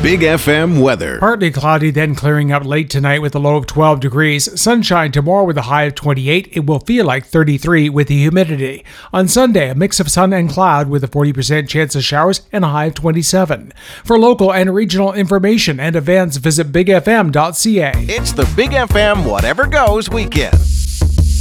Big FM weather. Partly cloudy, then clearing up late tonight with a low of 12 degrees. Sunshine tomorrow with a high of 28. It will feel like 33 with the humidity. On Sunday, a mix of sun and cloud with a 40% chance of showers and a high of 27. For local and regional information and events, visit bigfm.ca. It's the Big FM Whatever Goes weekend.